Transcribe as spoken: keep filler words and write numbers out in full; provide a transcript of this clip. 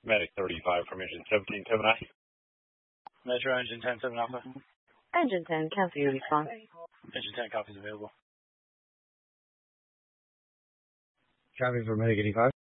Medic thirty-five from engine seventeen seven I. Metro engine ten seven Alpha. Engine ten, cancel your response. Engine ten, copies available. Copy for Medic eighty-five.